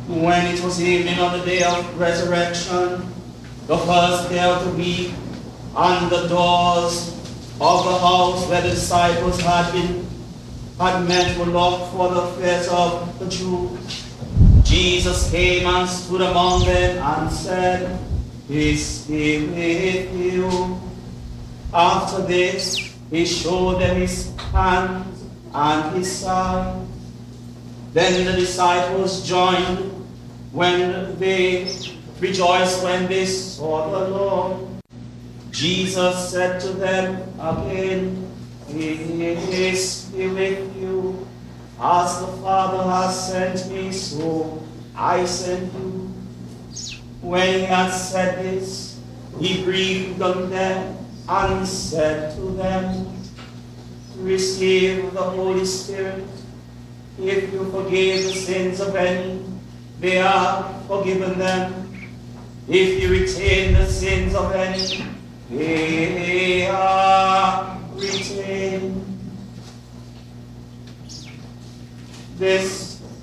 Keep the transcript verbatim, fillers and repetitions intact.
When it was evening on the day of resurrection, the first day of the week, and the doors of the house where the disciples had been had met were locked for the fears of the Jews, Jesus came and stood among them and said, "Peace be with you." After this, he showed them his hands and his side. Then the disciples joined when they rejoiced when they saw the Lord. Jesus said to them again, "Peace be with you. As the Father has sent me, so I send you." When he had said this, he breathed on them and said to them, "Receive the Holy Spirit. If you forgive the sins of any, they are forgiven them. If you retain the sins of any, they are retained." This